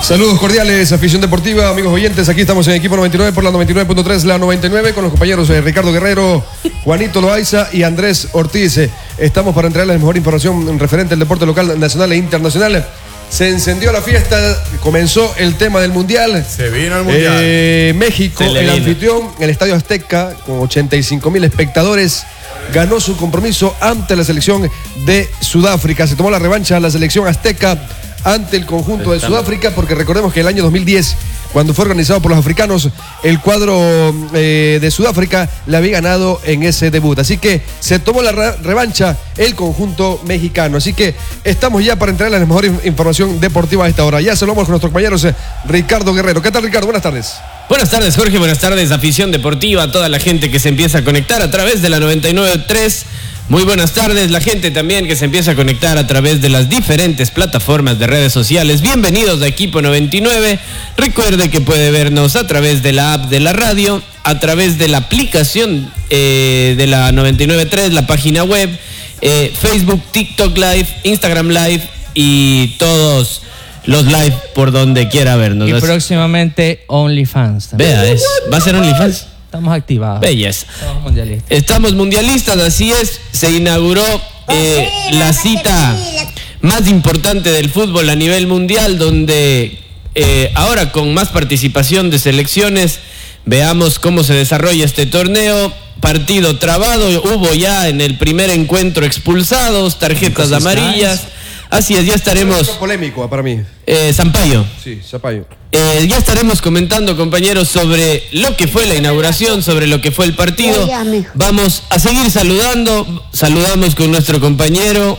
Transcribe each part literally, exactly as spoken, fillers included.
Saludos cordiales, afición deportiva, amigos oyentes. Aquí estamos en Equipo noventa y nueve por la noventa y nueve punto tres, la noventa y nueve, con los compañeros eh, Ricardo Guerrero, Juanito Loaiza y Andrés Ortiz. Eh, estamos para entregarles la mejor información referente al deporte local, nacional e internacional. Se encendió la fiesta, comenzó el tema del Mundial. Se vino el Mundial. Eh, México, el vino. anfitrión, el Estadio Azteca, con ochenta y cinco mil espectadores, ganó su compromiso ante la selección de Sudáfrica. Se tomó la revancha la selección azteca ante el conjunto de Sudáfrica, porque recordemos que el año dos mil diez, cuando fue organizado por los africanos, el cuadro eh, de Sudáfrica le había ganado en ese debut. Así que se tomó la re revancha el conjunto mexicano. Así que estamos ya para entregarles la mejor información deportiva a esta hora. Ya saludamos con nuestros compañeros eh, Ricardo Guerrero. ¿Qué tal, Ricardo? Buenas tardes. Buenas tardes, Jorge. Buenas tardes, afición deportiva, a toda la gente que se empieza a conectar a través de la noventa y nueve punto tres. Muy buenas tardes, la gente también que se empieza a conectar a través de las diferentes plataformas de redes sociales. Bienvenidos a Equipo noventa y nueve. Recuerde que puede vernos a través de la app de la radio, a través de la aplicación eh, de la noventa y nueve punto tres, la página web, eh, Facebook, TikTok Live, Instagram Live y todos los live por donde quiera vernos. Y próximamente OnlyFans también. Vea, es, ¿va a ser OnlyFans? Estamos activados. Belleza. Estamos mundialistas. Estamos mundialistas, así es. Se inauguró eh, la cita más importante del fútbol a nivel mundial, donde eh, ahora con más participación de selecciones, veamos cómo se desarrolla este torneo. Partido trabado, hubo ya en el primer encuentro expulsados, tarjetas amarillas. Así es, ya estaremos. Es polémico para mí. Eh, Sampaio. Sí, Sampaio. Eh, ya estaremos comentando, compañeros, sobre lo que fue la inauguración, sobre lo que fue el partido. Vamos a seguir saludando. Saludamos con nuestro compañero,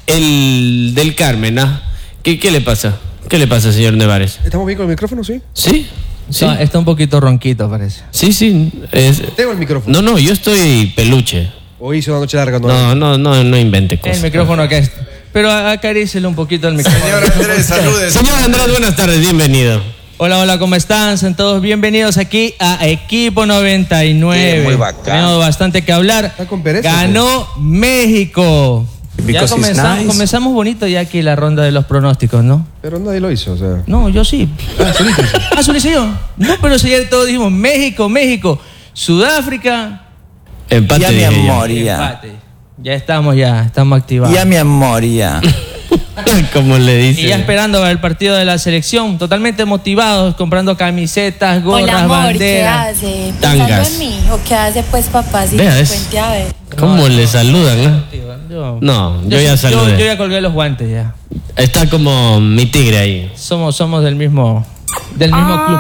el del Carmen. ¿Ah? ¿Qué, ¿Qué le pasa? ¿Qué le pasa, señor Nevares? ¿Estamos bien con el micrófono, sí? ¿Sí? Sí. Está, está un poquito ronquito, parece. Sí, sí. Es... Tengo el micrófono. No, no, yo estoy peluche. O hizo una noche larga. No, no, no, no, no invente cosas. El micrófono acá está. Pero acarícele un poquito el micrófono. Señor Andrés, saludes. Señor Andrés, buenas tardes, bienvenido. Hola, hola, ¿cómo están? Sean todos bienvenidos aquí a Equipo noventa y nueve. Sí, muy bacán. Tenemos bastante que hablar. Está con pereza, Ganó México. Ya comenzamos, nice. comenzamos bonito ya aquí la ronda de los pronósticos, ¿no? Pero nadie lo hizo, o sea. No, yo sí. Ah, solito. Ah, ¿solito yo? No, pero si ayer todos dijimos México, México, Sudáfrica. Empate. Ya mi amor, ya. Empate. Ya estamos, ya, estamos activados. Ya mi amor, ya. Como le dice. Y ya esperando el partido de la selección, totalmente motivados, comprando camisetas, gorras, Hola, amor, banderas. ¿qué hace? Tangas. ¿Pensando en mí? ¿O qué hace pues papá? Si Vea, te es- cuente a ver. ¿Cómo No, le no, saludan? ¿No? Yo, No, yo ya saludé. Yo, yo ya colgué los guantes ya. Está como mi tigre ahí. Somos, somos del mismo, del mismo club.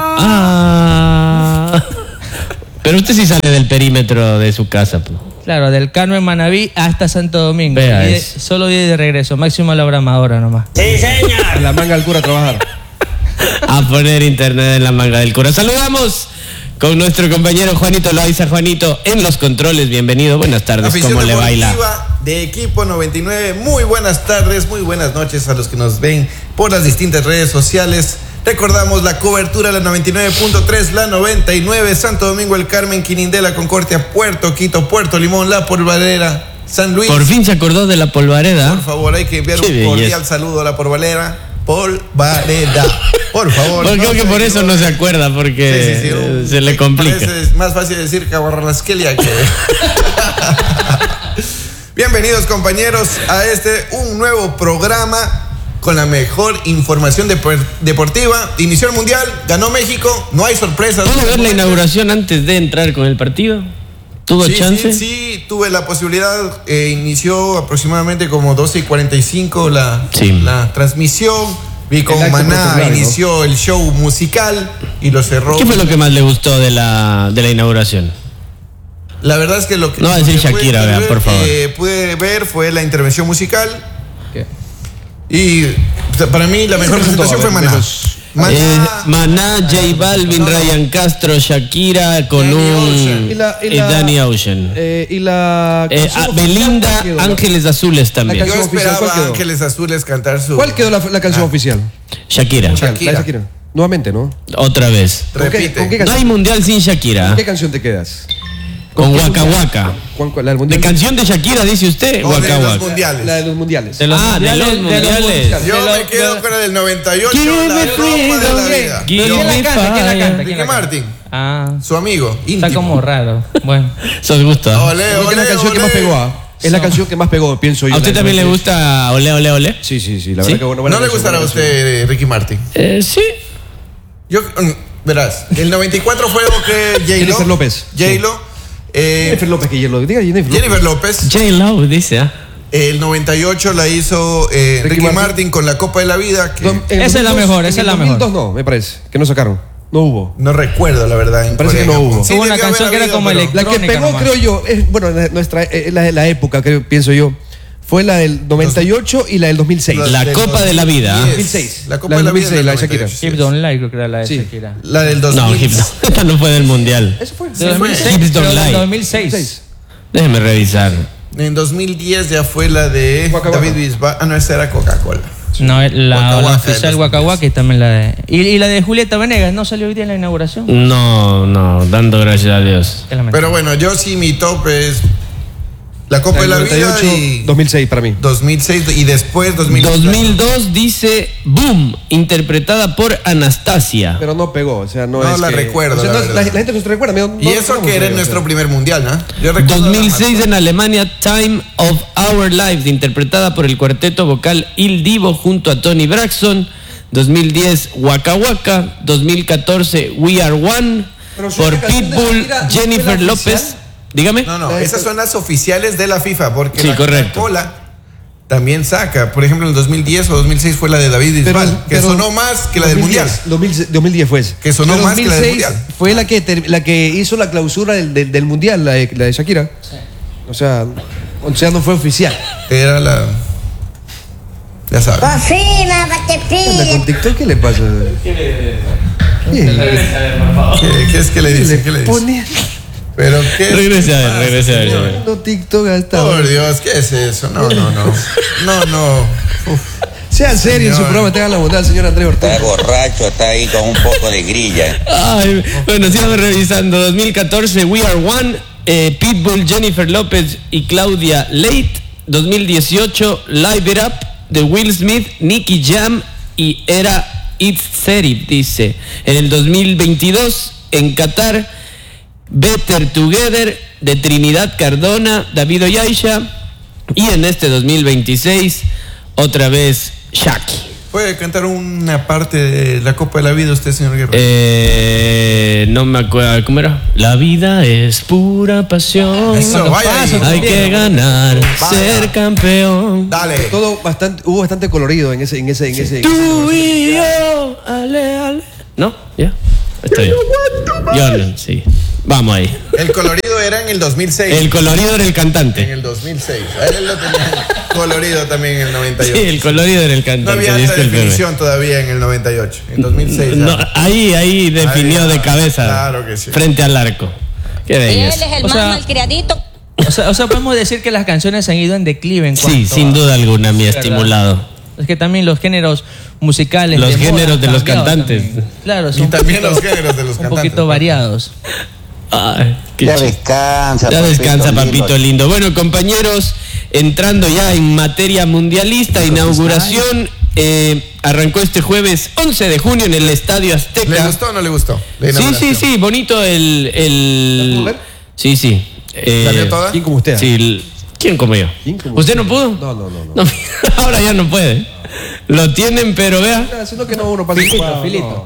Ah. Pero usted sí sale del perímetro de su casa. Pues. Claro, del Carmen Manaví hasta Santo Domingo. Vea Y de- eso. solo día de regreso, máximo a la bramadora nomás. En la manga al cura a trabajar. A poner internet en la manga del cura. Saludamos con nuestro compañero Juanito Loaiza. Juanito, en los controles, bienvenido. Buenas tardes, Afición ¿cómo le baila? deportiva de Equipo noventa y nueve. Muy buenas tardes, muy buenas noches a los que nos ven por las distintas redes sociales. Recordamos la cobertura de la noventa y nueve punto tres, la noventa y nueve, Santo Domingo, El Carmen, Quinindela, Concordia, Puerto Quito, Puerto Limón, La Polvareda, San Luis. Por fin se acordó de la polvareda. Por favor, hay que enviar Qué un belleza. cordial saludo a La Polvareda. Polvareda. Por favor. Porque creo no que se por eso no se equivoquen. acuerda, porque Sí, sí, sí, un- eh, se le complica. parece más fácil decir Cabarrasquelia que... Bienvenidos, compañeros, a este, un nuevo programa con la mejor información dep- deportiva. Inició el Mundial, ganó México, no hay sorpresas. ¿Puedo ver la inauguración antes de entrar con el partido? ¿Tuvo Sí, chance? sí, sí, tuve la posibilidad. Eh, inició aproximadamente como doce y cuarenta y cinco la, Sí. la transmisión. Vi con El acto Maná, protocolario, ¿no? inició el show musical y lo cerró. ¿Qué fue lo que más le gustó de la, de la inauguración? La verdad es que lo que, No va a decir lo que Shakira, pude vea, ver, por favor. eh, pude ver fue la intervención musical. ¿Qué? Y o sea, para mí la mejor se presentó? presentación fue A ver, Maná. menos- Maná, Eh, Maná, J Balvin, Ryan Castro, Shakira con Danny un Ocean. Y la- y y la- Danny Ocean. Eh, y la. Eh, canción ah, oficial, Belinda, ¿cuál quedó? Ángeles Azules también. La yo canción oficial, esperaba ¿cuál quedó? Ángeles Azules cantar su... ¿Cuál quedó la, la canción Ah. oficial? Shakira, Shakira. La de Shakira. Nuevamente, ¿no? otra vez. ¿Con qué- Repite. con qué No hay canción? mundial sin Shakira. ¿Qué canción te quedas? Con Waka Waka. ¿Cuál, cuál, la del mundial? ¿De canción de Shakira dice usted? O de Waka los Waka. mundiales. La de los mundiales. De los Ah, de los mundiales. Yo de me los- quedo de- con la del noventa y ocho, Give la me Copa de la freedom, Vida. give Yo, ¿Quién la me canta? ¿Quién la fire. canta? ¿Quién Ricky la canta? Martin, Ah, su amigo, íntimo. está como raro. Bueno. Sos gusta. Ole, Creo que es la ole, canción que ole. más pegó. ¿ah? Es la canción que más pegó, pienso yo. ¿A usted la también le del gusta Ole Ole Ole? Sí, sí, sí. La ¿Sí? verdad que bueno. buena ¿No le canción, gustará a buena canción. usted Ricky Martin? Eh, sí. Yo, mm, verás, el noventa y cuatro fue lo que J-Lo. Jennifer López. J-Lo. eh, Jennifer López, que lo diga Jennifer López. Jennifer López. J-Lo dice, ¿ah? El noventa y ocho la hizo eh, Ricky Ricky, Martin. Martin con la Copa de la Vida. Que No, en Esa es la dos mil dos, mejor, en esa es el la dos mil mejor. dos no, me parece. Que no sacaron. No hubo. no recuerdo, la verdad. En Parece que Corea. no hubo. Sí, Hubo una debió canción haber que era habido, como pero- electro- La que Electrónica pegó, nomás. creo yo, es, bueno, de nuestra, eh, la, la época, creo, pienso yo, fue la del noventa y ocho y la del dos mil seis. La La del Copa de la Vida, ¿ah? dos mil dos mil seis. La Copa La de la del Vida. dos mil seis, la de del Shakira. noventa y ocho, Hips Don't Lie, creo que era la de Sí. Shakira. La del dos mil. No, Hips no. Esta no fue del mundial. Eso fue. De dos mil seis, Hips Don't pero del Lie. dos mil seis. seis. Déjeme revisar. En dos mil diez ya fue la de Waka Waka. David Bisbal. Ah, no, esa era Coca-Cola. No, la, Waka la Waka oficial del Waka Waka y también la de... Y, y la de Julieta Venegas, ¿no salió hoy día en la inauguración? No, no, dando gracias a Dios. Qué lamentable. Pero bueno, yo sí mi top es la Copa de la noventa y Vida ocho, y dos mil seis para mí. dos mil seis y después dos mil dos mil dos dice Boom, interpretada por Anastasia. Pero no pegó, o sea, no, No es la que- recuerdo, o sea, la no- la, verdad. la gente no se recuerda. no- Y no eso recordamos, que era o sea. nuestro primer mundial, ¿no? Yo recuerdo dos mil seis la- en Alemania, Time of Our Lives, interpretada por el cuarteto vocal Il Divo junto a Tony Braxton. dos mil diez, Waka Waka. dos mil catorce, We Are One, Pero si por esta canción de Pitbull, Shakira no fue Jennifer la López. oficial. Dígame. No, no, La- esas son las oficiales de la FIFA, porque Sí, la correcto. Coca-Cola también saca. Por ejemplo, en el dos mil diez o dos mil seis fue la de David Pero- Bisbal, que pero sonó más que la del dos mil mundial. diez, dos mil, dos mil diez fue ese. Que sonó Pero más que la del dos mil seis mundial. fue la que, ter- la que hizo la clausura del, del, del mundial, la de, la de Shakira. O sea, o sea, no fue oficial. Era la. Ya sabes. Cocina, pa' que ¿Qué onda pide. con TikTok? ¿Qué le pasa? ¿Qué? ¿Qué, qué es que le dice? ¿Qué le dice? Pone Pero qué. Regrese a ver, regrese a ver. señor. no TikTok hasta Por ahora. Dios, ¿qué es eso? No, no, no. No, no. Uf. Sea serio en su Señor. programa, tenga la bondad, señor Andrés Ortega. Está borracho, está ahí con un poco de grilla. Ay, bueno, sigamos revisando. dos mil catorce, We Are One, eh, Pitbull, Jennifer López y Claudia Leight. dos mil dieciocho, Live It Up de Will Smith, Nicky Jam y Era It's Serif, dice. En el dos mil veintidós, en Qatar, Better Together de Trinidad Cardona, David Oyaisha. Y en este dos mil veintiséis, otra vez Shaki. ¿Puede cantar una parte de la Copa de la Vida usted, señor Guerrero? Eh, no me acuerdo, ¿cómo era? La vida es pura pasión. Eso, vaya ahí. Hay que ganar, ser campeón. Dale. Todo bastante, hubo bastante colorido en ese, en ese, en ese. Tú y yo, ale, ale. ¿No? ¿Ya? Está bien. Yo no, sí. Vamos ahí. El colorido era en el dos mil seis. El colorido era el En cantante. el dos mil seis. A él lo tenía colorido también en el noventa y Sí, ocho. el colorido era el No cantante. había alta discúlpeme. definición todavía en el noventa y ocho. En dos mil seis. ya. No, ahí, ahí definió Ahí, de cabeza. claro que sí. Frente al arco. Qué Él belleza. es el O más sea- malcriadito. O sea, o sea, podemos decir que las canciones han ido en declive en Sí, cuanto sin a- duda alguna, mi ¿verdad? estimulado. Es que también los géneros musicales. Los de moda géneros han de los cambiado cantantes. también. Claro, Y son un también poquito- los géneros de los un cantantes. poquito variados. Ay, qué Ya ch- descansa, Ya papito descansa, lindo. papito lindo. Bueno, compañeros, entrando ya en materia mundialista, inauguración, eh, arrancó este jueves once de junio en el Estadio ¿Le Azteca. gustó o no le gustó? La Sí, sí, inauguración. sí, bonito el... el... ¿La pudo ver? Sí, sí. Eh, ¿Salió toda? ¿Quién como usted? Sí, el- ¿quién como yo? ¿Quién como ¿Usted usted? no pudo? No, no, no, no. Ahora ya no puede. Lo tienen, pero vea. Ah, sino que no uno para Filito, filito.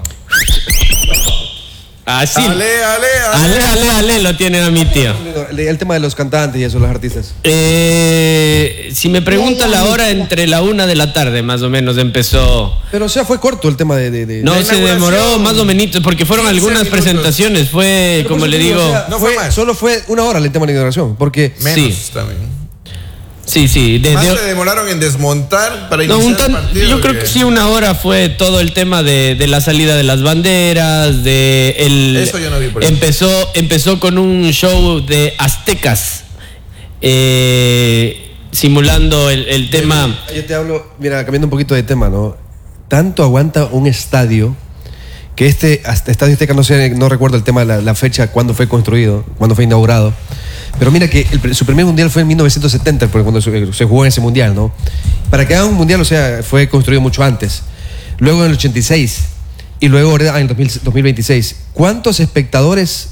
Así. Ale, ale, ale. Ale, ale, ale, lo tienen a mi tío. El, el tema de los cantantes y eso, los artistas. Eh, si me pregunta la hora, entre la una de la tarde más o menos empezó. Pero o sea, fue corto el tema de. de, de- No, La se inauguración, demoró más o menos, porque fueron quince algunas minutos. presentaciones. Fue, Pero por como eso le te digo. o sea, No fue- fue más. Solo fue una hora el tema de la inauguración. Porque. Menos Sí. también. Sí, sí. de- Más de- se demoraron en desmontar para no, iniciar un tan- el partido. yo creo que sí, una hora fue todo el tema de, de la salida de las banderas, de el. Eso yo no vi por eso. empezó, empezó con un show de aztecas, eh, simulando el, el tema. Yo te hablo, mira, cambiando un poquito de tema, ¿no? Tanto aguanta un estadio que este hasta Estadio Azteca, no sé, no recuerdo el tema, la, la fecha, cuándo fue construido, cuándo fue inaugurado. Pero mira que el, su primer mundial fue en mil novecientos setenta, cuando se, se jugó en ese mundial, ¿no? Para que hagan un mundial, o sea, fue construido mucho antes. Luego en el ochenta y seis y luego en el dos mil veintiséis. ¿Cuántos espectadores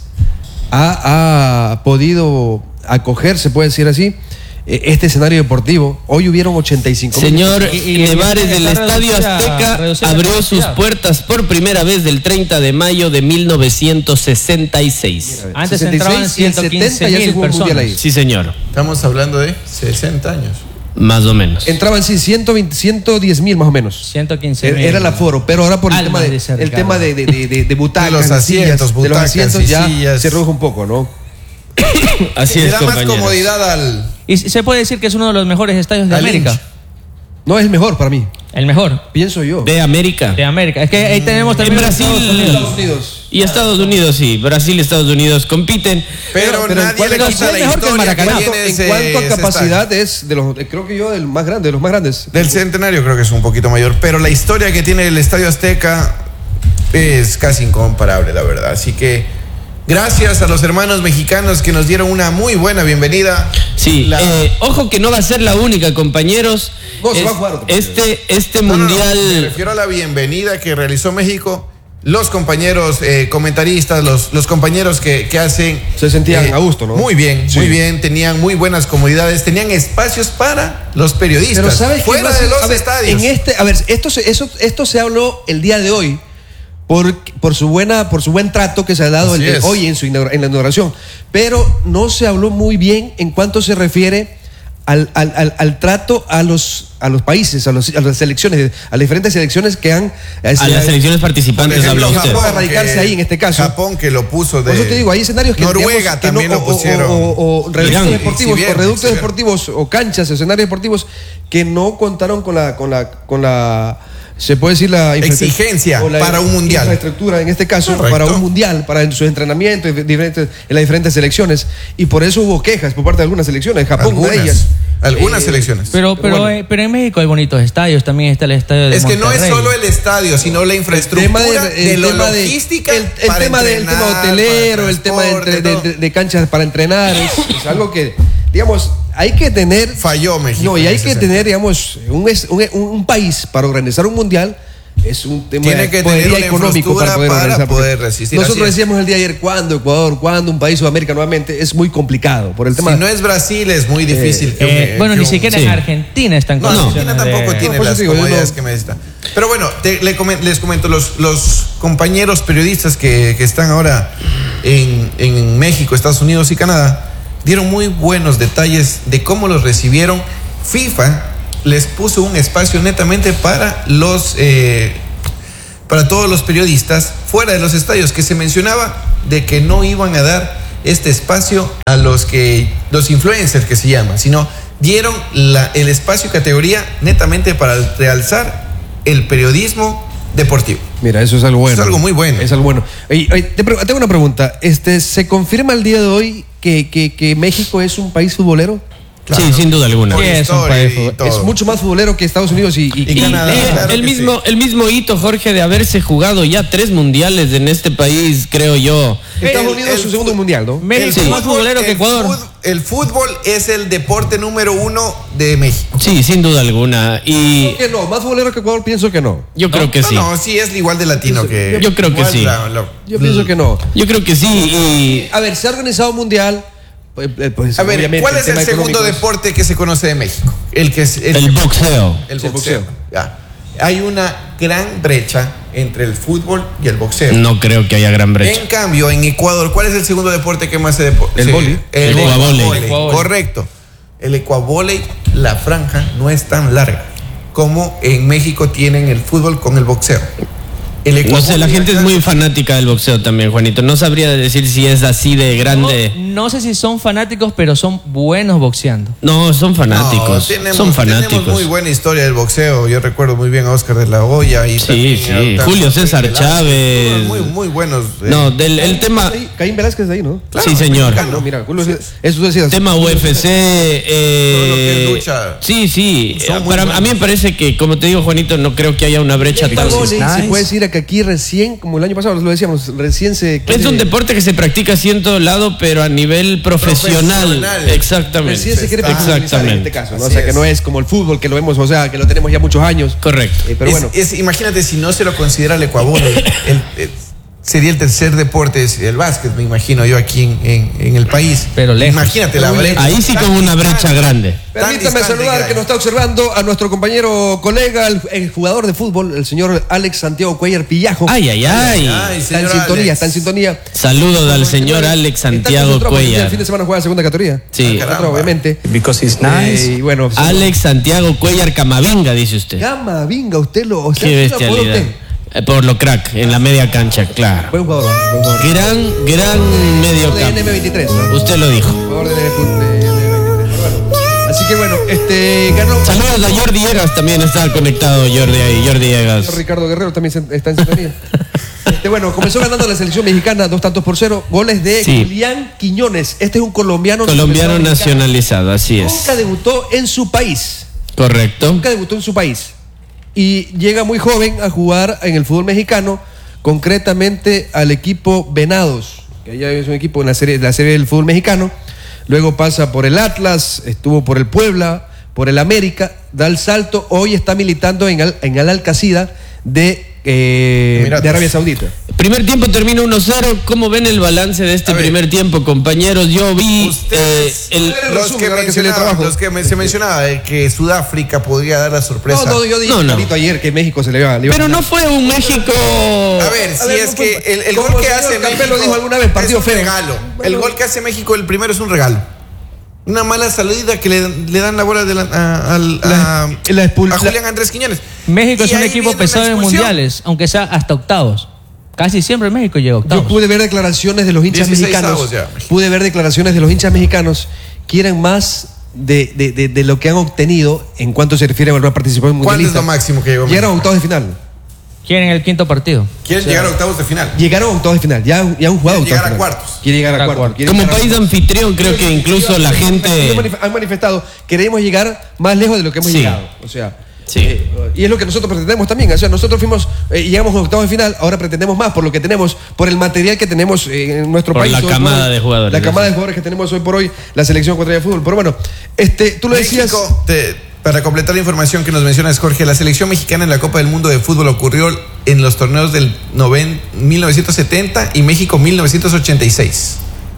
ha, ha podido acoger, se puede decir así, este escenario deportivo? Hoy hubieron ochenta y cinco mil. Señor Nevares, del Estadio Azteca abrió sus puertas por primera vez del treinta de mayo de mil novecientos sesenta y seis. Antes entraban ciento quince mil personas. Sí, señor. Estamos hablando de sesenta años. Más o menos. Entraban, sí, ciento veinte, ciento diez mil más o menos. ciento quince mil. Era el aforo, pero ahora por el tema de, el tema de, de, de, de, de butacas, de los asientos, sillas, butacas, de los asientos ya sillas. se redujo un poco, ¿no? Así Le es, da más compañeros. comodidad al... Y se puede decir que es uno de los mejores estadios de Al América. hincha. No, es el mejor para mí, El mejor pienso yo. De América. de América. Es que ahí tenemos también En Brasil. Estados Unidos. Estados Unidos. Y Estados Unidos, sí. Brasil y Estados Unidos compiten. Pero, pero nadie ¿cuál le es quita la mejor que el historia que Maracaná? tiene En ese- cuanto a ese capacidad estadio. es de los, creo que yo del más grande, de los más grandes. Del Centenario creo que es un poquito mayor, pero la historia que tiene el Estadio Azteca es casi incomparable, la verdad. Así que gracias a los hermanos mexicanos que nos dieron una muy buena bienvenida. Sí, La- eh, ojo que no va a ser la única, compañeros. No, se Es- va a jugar otro partido. Este, este No, no, no, mundial. me refiero a la bienvenida que realizó México. Los compañeros eh, comentaristas, los, los compañeros que, que hacen... Se sentían a gusto, ¿no? Muy bien, Sí. muy bien. Tenían muy buenas comodidades, tenían espacios para los periodistas. Pero sabes que fuera no se- de los a ver, estadios. En este, a ver, esto se, eso, esto se habló el día de hoy por, por su buena, por su buen trato que se ha dado el Así de es. hoy en su inaugura- en la inauguración. Pero no se habló muy bien en cuanto se refiere al, al, al, al trato a los a los países, a, los, a las selecciones, a las diferentes selecciones que han A las selecciones Por participantes ejemplo, habla usted. Japón, a radicarse que- ahí en este caso. Japón que lo puso de... Por eso te digo, hay escenarios que Noruega digamos, que también no- lo o- o- pusieron. O, o- o reductos Irán. deportivos, Exhibieron, o reductos exhibieron. deportivos, o canchas, escenarios deportivos que no contaron con la, con la, con la, se puede decir la infraestru- Exigencia o la para un mundial. Infraestructura, en este caso, Correcto. para un mundial, para sus entrenamientos en diferentes, en las diferentes selecciones. Y por eso hubo quejas por parte de algunas selecciones. Japón, una de Algunas, ellas. algunas Eh, selecciones. Pero, pero, bueno. eh, pero en México hay bonitos estadios. También está el estadio de Es que no es Monterrey. solo el estadio, sino la El infraestructura tema de, de, el la tema de- logística. el, el para tema del tema entrenar, hotelero, para el tema de, entre- transporte, de- todo. de- de canchas para entrenar, es, es algo que, digamos, hay que tener. Falló México. No, y en hay ese que sentido. tener, digamos, un, es- un, un país para organizar un mundial. Es un tema Tiene de que poderío tener una económico para poder infraestructura organizar. para poder porque resistir, Nosotros así es. decíamos el día de ayer, ¿cuándo Ecuador? ¿Cuándo un país Sudamérica nuevamente? Es muy complicado por el tema. Si no es Brasil, es muy difícil. que Eh, un- bueno, que ni un- siquiera sí. en Argentina están No, Argentina tampoco tiene No, por eso las digo, yo comodidades no- que me necesita. Pero bueno, te- le comen- les comento, los, los compañeros periodistas que, que están ahora en, en México, Estados Unidos y Canadá dieron muy buenos detalles de cómo los recibieron. FIFA les puso un espacio netamente para los eh, para todos los periodistas fuera de los estadios, que se mencionaba de que no iban a dar este espacio a los que los influencers que se llaman, sino dieron la- el espacio y categoría netamente para realzar el periodismo deportivo. Mira, eso es algo bueno. Es algo muy bueno. Es algo bueno. Ey, ey, te pre- tengo una pregunta. Este, ¿se confirma el día de hoy que, que, que México es un país futbolero? Sí, sin duda alguna. Por Sí, es un historia país y fútbol. todo. Es mucho más futbolero que Estados Unidos y, y- Y Y, Canadá, eh, claro el, que mismo, el mismo hito, Jorge, de haberse jugado ya tres mundiales en este país, creo yo. Estados El- Unidos el su segundo fu- mundial, ¿no? México Sí. es más futbolero que el Ecuador. fut- El fútbol es el deporte número uno de México. Sí, sin duda alguna. Y Creo que no, más futbolero que Ecuador pienso que no. yo creo que no, sí. No, sí es igual de latino que. Yo creo que igual sí. la- la- Yo pienso que no. Yo creo que sí. Y A ver, se ha organizado un mundial. Pues, eh, pues, A ver, obviamente, ¿cuál es el tema segundo económico es- deporte que se conoce de México? El que es el boxeo. El Sí, boxeo. boxeo. Ya. Hay una gran brecha entre el fútbol y el boxeo. No creo que haya gran brecha. En cambio, en Ecuador, ¿cuál es el segundo deporte que más se deporte? El vóley. El El ecuavóley. ecuavóley. Ecuavóley. Correcto. El ecuavóley, la franja no es tan larga como en México tienen el fútbol con el boxeo. El No sé, la ecuavóley gente es acá- muy fanática del boxeo también, Juanito. No sabría decir si es así de grande. No, no sé si son fanáticos, pero son buenos boxeando. No, son fanáticos. No, tenemos, son tenemos fanáticos. muy buena historia del boxeo. Yo recuerdo muy bien a Oscar de la Hoya y Sí, también sí. a Octavio Julio César Velázquez. Chávez. Muy, muy buenos. eh, No, del el tema. Ahí, Caín Velázquez de ahí, ¿no? claro, sí, señor. mexicano. No, mira, Julio, eso tú decías. Tema U F C. eh, Todo lo que es lucha. Sí, sí. Son muy Para, a mí me buenos. parece que, como te digo, Juanito, no creo que haya una brecha El tan. vóley, se puede decir que aquí recién, como el año pasado lo decíamos, recién se... Es un deporte que se practica así en todo lado, pero a nivel profesional. profesional. Exactamente. Recién se quiere Exactamente. En este caso, ¿no? O sea, que no es como el fútbol, que lo vemos, o sea, que lo tenemos ya muchos años. Correcto. Eh, pero es, bueno. Es, imagínate si no se lo considera el Ecuador, el, el, el, sería el tercer deporte, el básquet, me imagino yo, aquí en, en, en el país. Pero lejos. Imagínate la brecha. Ahí sí con una brecha grande. Permítame saludar que nos está observando a nuestro compañero, colega, el, el jugador de fútbol, el señor Alex Santiago Cuellar Pillajo. Ay, ay, ay. ay Está en sintonía, Alex. está en sintonía. Saludos al señor Alex Santiago Cuellar. El fin de semana juega la segunda categoría. Sí. Ah, Otro, obviamente. Because he's nice. Eh, y bueno, Alex Santiago Cuellar Camavinga, dice usted. Gama, vinga, usted lo... O sea, Qué es una por bestialidad. usted. Eh, Por lo crack, en la media cancha, claro. Buen jugador. Buen jugador. Gran, gran medio De N M campo. veintitrés. ¿No? Usted lo dijo. Jugador de N M veintitrés. Así que bueno, este ganó. Saludos a Jordi Egas, también está conectado Jordi ahí, Jordi Egas. Ricardo Guerrero también se- está en sintonía. Este, bueno, comenzó ganando la selección mexicana dos tantos por cero. Goles de Sí. Julián Quiñones. Este es un colombiano. Colombiano nacionalizado nacionalizado, así mexicano. es. Nunca debutó en su país. Correcto. Nunca debutó en su país. Y llega muy joven a jugar en el fútbol mexicano, concretamente al equipo Venados, que ya es un equipo en la serie, la serie del fútbol mexicano. Luego pasa por el Atlas, estuvo por el Puebla, por el América, da el salto. Hoy está militando en Al, en Al Alcacida de, eh, de Arabia Saudita. Primer tiempo termina uno cero. ¿Cómo ven el balance de este A ver. primer tiempo, compañeros? Yo vi Ustedes, eh, el, los resumen, que, ahora que se le mencionaban, trabajo. los que me- se mencionaba de que Sudáfrica podría dar la sorpresa. No, no, yo dije No, no. clarito ayer que México se le iba, le iba Pero no fue un México. A ver, si ver, es no que fue- el, el como gol que el hace señor México Campbell lo dijo alguna vez, partido es un feo. regalo. Bueno. El gol que hace México, el primero es un regalo. Una mala salida que le, le dan la bola de la- a, al- La- a- la expul- a la- Julián Andrés Quiñones. México Y es un ahí equipo viene una pesado en expulsión. mundiales, aunque sea hasta octavos. Casi siempre México llega a Yo octavos. pude ver declaraciones de los hinchas dieciséis mexicanos. avos ya. Pude ver declaraciones de los hinchas mexicanos. Quieren más de, de, de, de lo que han obtenido en cuanto se refiere a volver a participar en ¿Cuál es mundialista. lo máximo que llegó Llegaron a México? octavos de final. Quieren el quinto partido. Quieren llegar a octavos de final. Llegaron a octavos de final. Ya, han- ya han jugado Quieren octavos llegar de a final. cuartos. Quieren llegar a Llegar a cuartos. Quieren Como llegar a- país anfitrión, creo que incluso la gente. Han manifestado, queremos llegar más lejos de lo que hemos Sí. llegado. O sea, Sí. eh, y es lo que nosotros pretendemos también. O sea, nosotros fuimos, eh, llegamos a octavos de final, ahora pretendemos más por lo que tenemos, por el material que tenemos eh, en nuestro Por país. la hoy por camada hoy. de jugadores, La camada sí. de jugadores que tenemos hoy por hoy, la selección ecuatoriana de fútbol. Pero bueno, este, tú lo decías. México, te- para completar la información que nos mencionas, Jorge, la selección mexicana en la Copa del Mundo de Fútbol ocurrió en los torneos del noven- mil novecientos setenta y México mil novecientos ochenta y seis.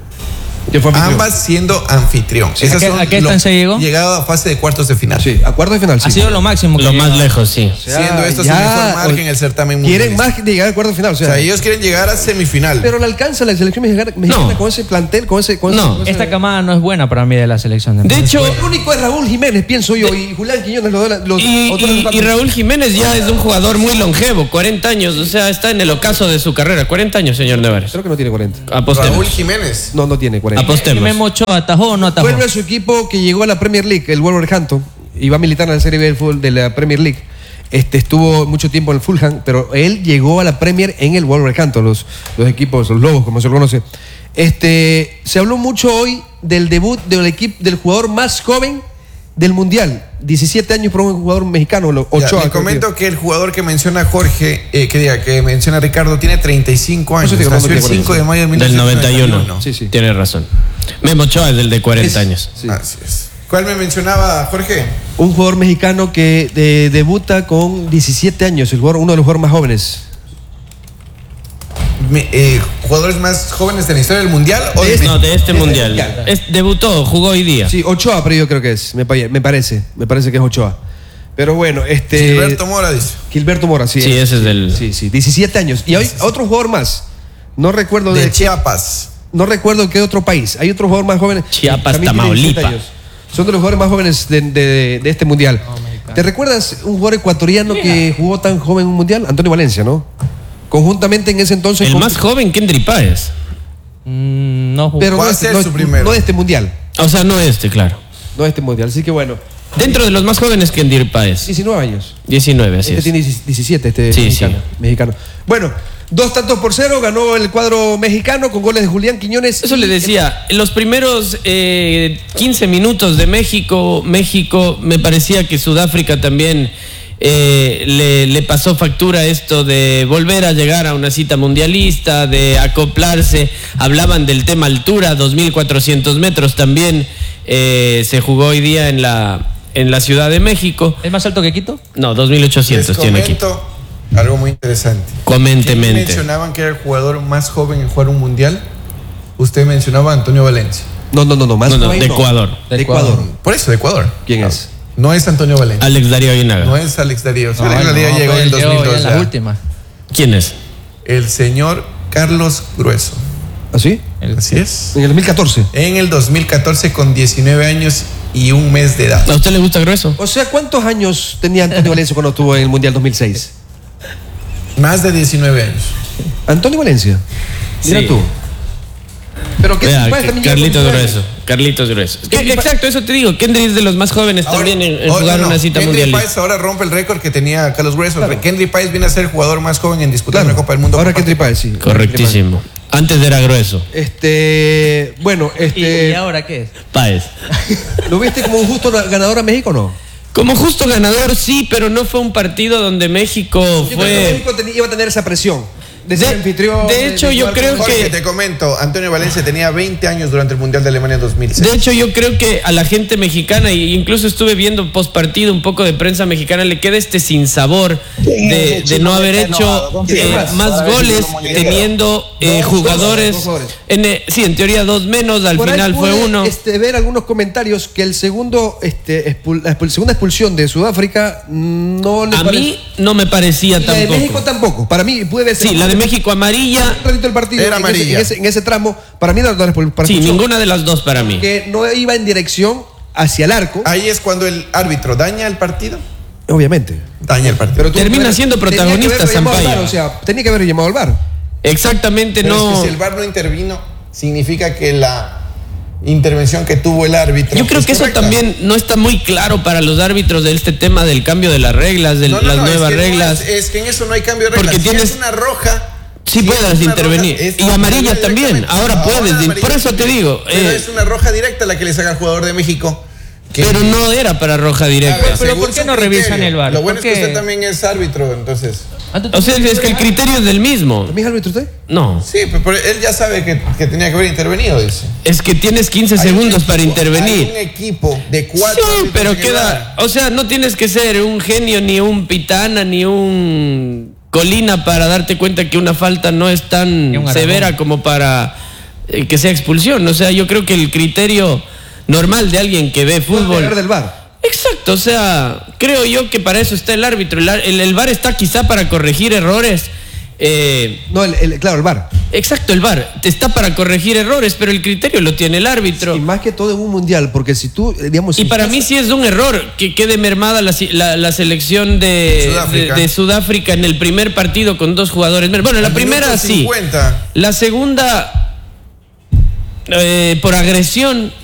que fue anfitrión. Ambas siendo anfitrión. Sí. ¿A qué- a qué instancia llegó? Llegado a fase de cuartos de final. Sí, a cuartos de final. Sí. Ha sido lo máximo que Lo ha más llegado. lejos, sí. O sea, Siendo esto su ya, mejor margen o- en el certamen Quieren mundialista. más de llegar a cuartos de final. O O sea, sea, ellos quieren llegar a semifinal. pero le alcanza la selección mexicana, mexicana No. con ese plantel, con ese. Con No. ese- con ese- Esta camada no es buena para mí de la selección. De hecho, El único es Raúl Jiménez, pienso yo, y Julián Quiñones, los, los y, autores y- de- y Raúl Jiménez ya es un jugador muy longevo, cuarenta años, o sea, está en el ocaso de su carrera. cuarenta años, señor Nevares. Creo que no tiene cuarenta. Apostemos. Raúl Jiménez. No, no tiene cuarenta. Apostemos. Memo Ochoa, ¿atajó o no atajó? Vuelve a su equipo que llegó a la Premier League, el Wolverhampton, y va a militar en la Serie B del fútbol de la Premier League. Este, estuvo mucho tiempo en el Fulham, pero él llegó a la Premier en el Wolverhampton, los, los equipos, los Lobos, como se lo conoce. Este, se habló mucho hoy del debut del equipo del jugador más joven del Mundial. diecisiete años para un jugador mexicano, lo- Ya, Ochoa. le comento que el jugador que menciona Jorge, eh, que diga, que menciona Ricardo, tiene treinta y cinco años. Eso te digo, no, Nació no el tiene cinco de mayo de mil Del novecientos noventa y noventa y uno. uno. Sí, sí. Tiene razón. Memo Ochoa es del de cuarenta Es- años. sí. Así es. ¿Cuál me mencionaba, Jorge? Un jugador mexicano que de- debuta con diecisiete años, el jugador, uno de los jugadores más jóvenes. Me- eh, ¿Jugadores más jóvenes de la historia del Mundial? ¿O De de este- No, de este Del mundial. mundial. Es- debutó, jugó hoy día. Sí, Ochoa, pero yo creo que es, me, pa- me parece, me parece que es Ochoa. Pero bueno, este... Gilberto Mora dice. Gilberto Mora, sí. Sí, ese es del- Sí, sí, diecisiete años. Y hay otro jugador más. No recuerdo de... De Chiapas. No recuerdo qué otro país. Hay otro jugador más joven. Chiapas, también tiene diecisiete Tamaulipas. años. Son de los jugadores más jóvenes de, de- de este mundial. ¿Te recuerdas un jugador ecuatoriano que jugó tan joven en un mundial? Antonio Valencia, ¿no? Conjuntamente en ese entonces. El con- más joven, Kendry Páez. Mm, no jugó. Pero Va no, a este- ser no- su primero. no de este mundial. O sea, no este, claro. No de este mundial. Así que bueno, Dentro de los más jóvenes, Kendry Páez. diecinueve años. diecinueve, así Este es. tiene diecisiete, este Sí, mexicano, sí. mexicano. Bueno, dos tantos por cero ganó el cuadro mexicano con goles de Julián Quiñones. Eso le decía, en los primeros eh, quince minutos de México, México me parecía que Sudáfrica también eh, le, le pasó factura esto de volver a llegar a una cita mundialista, de acoplarse. Hablaban del tema altura, dos mil cuatrocientos metros también eh, se jugó hoy día en la, en la Ciudad de México. ¿Es más alto que Quito? No, dos mil ochocientos tiene Quito. Algo muy interesante. Comentemente. Mencionaban que era el jugador más joven en jugar un mundial. Usted mencionaba a Antonio Valencia. No, no, no, no, más no, no, joven, de no. Ecuador. De Ecuador. Por eso, de Ecuador. ¿Quién no. es? No es Antonio Valencia. Alex Darío Aguinaga. No es Alex Darío. No, Alex Darío no, llegó en el dos mil dos. En la última. ¿Quién es? El señor Carlos Grueso. ¿Así? Así es. En el dos mil catorce. En el dos mil catorce con diecinueve años y un mes de edad. ¿A usted le gusta Grueso? O sea, ¿cuántos años tenía Antonio Valencia cuando estuvo en el Mundial dos mil seis? Más de diecinueve años. Antonio Valencia. Mira Sí. tú. Pero que Vea, también Carlitos llegó con Grueso. Carlitos Grueso. Que- Kendry Pa- exacto, eso te digo. Kendry es de los más jóvenes Ahora- también en, en ahora jugar no, una cita Kendry mundialista. Páez ahora rompe el récord que tenía Carlos Grueso. Claro. Kendry Páez viene a ser el jugador más joven en disputar Claro. una Copa del Mundo. Ahora por Kendry Páez, sí. Correctísimo. Antes era Grueso. Este, bueno, ¿Y, este, y ahora qué es? Páez. ¿lo viste como un justo ganador a México o no? Como justo ganador, sí, pero no fue un partido donde México Yo creo que fue. México ten- iba a tener esa presión de ser De- anfitrión. de hecho, yo jugar creo con- Jorge, que- te comento, Antonio Valencia tenía veinte años durante el Mundial de Alemania dos mil seis. De hecho, yo creo que a la gente mexicana, e incluso estuve viendo post partido un poco de prensa mexicana, le queda este sinsabor de, de no haber hecho eh, más goles teniendo eh, Dos, jugadores. dos, dos goles. En, eh, sí, en teoría dos menos, al Por ahí final fue pude, uno. Este, ver algunos comentarios que el segundo, este, expul- la expul- segunda expulsión de Sudáfrica no le A parece- mí no me parecía Y la de tampoco. México tampoco. Para mí puede ser. Sí, la de México amarilla. Un ratito el partido. Era en ese- amarilla. En ese, en ese tramo, para mí no era para Sí, ninguna de las dos para mí. Que no iba en dirección hacia el arco, Ahí es cuando el árbitro daña el partido. obviamente. Daña el partido. Pero tuvo Termina que haber- siendo tenía que protagonista haberlo llamado al Sampaio. VAR, o sea, tenía que haber llamado al VAR. Exactamente, Pero no. es que si el V A R no intervino, significa que la intervención que tuvo el árbitro. Yo creo es que eso correcta. también no está muy claro para los árbitros de este tema del cambio de las reglas, de No, no, las no, nuevas es que no reglas. es, es que en eso no hay cambio de reglas. Porque Si tienes- es una roja. Sí si puedes es una intervenir. roja, es Y amarilla amarilla también. directamente. Ahora puedes. amarilla Por eso te digo. Pero eh, es una roja directa la que le saca al jugador de México. que- pero no era para roja A directa. ver, Pero según ¿por qué su no revisan el V A R? Lo bueno es ¿Por que qué? usted también es árbitro, entonces. O sea, es que el criterio es del mismo. ¿También es árbitro usted? No. Sí, pero, pero él ya sabe que, que tenía que haber intervenido, dice. Es que tienes quince Hay un segundos para equipo- intervenir. Hay un equipo de cuatro. Sí, árbitros pero en el V A R. queda. O sea, no tienes que ser un genio, ni un pitana, ni un colina para darte cuenta que una falta no es Ni tan un Aragón. severa como para eh, que sea expulsión. O sea, yo creo que el criterio normal de alguien que ve Fútbol. fútbol. del VAR. Exacto, o sea, creo yo que para eso está el árbitro. El, ar- el, el V A R está quizá para corregir errores. eh, No, el, el- claro, el VAR. exacto, el V A R te está para corregir errores, pero el criterio lo tiene el árbitro. Y más que todo en un mundial, porque si tú, eh, digamos. Y si para estás- mí sí es un error que quede mermada la, la- la selección de Sudáfrica. de, de Sudáfrica en el primer partido con dos jugadores menos. Bueno, la Al primera minuto sí. cincuenta. La segunda, eh, por agresión,